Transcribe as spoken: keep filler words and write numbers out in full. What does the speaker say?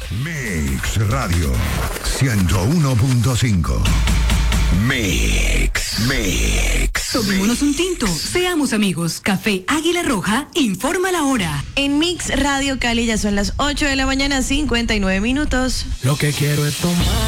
Mix Radio ciento uno punto cinco. Mix, Mix. Tomémonos un tinto, seamos amigos. Café Águila Roja informa la hora. En Mix Radio Cali ya son las ocho de la mañana, cincuenta y nueve minutos. Lo que quiero es tomar.